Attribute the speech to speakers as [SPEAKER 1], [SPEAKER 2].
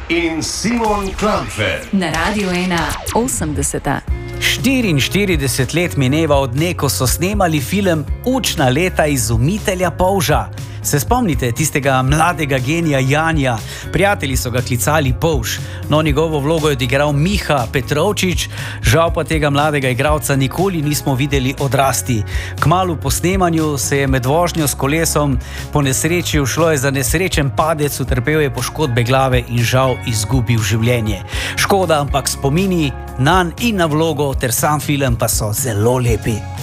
[SPEAKER 1] in Simon Klamfer.
[SPEAKER 2] Na Radio 1 80.
[SPEAKER 3] 44 let mineva od dne, ko so snemali film Učna leta izumitelja polža. Se spomnite tistega mladega genija Janja? Prijatelji so ga klicali Polž, no njegovo vlogo je odigral Miha Petrovčič, žal pa tega mladega igralca nikoli nismo videli odrasti. Kmalu po snemanju se je med vožnjo s kolesom ponesrečil, šlo je za nesrečen padec, utrpel je poškodbe glave in žal izgubil življenje. Škoda, ampak spomini nanj in na vlogo ter sam film pa so zelo lepi.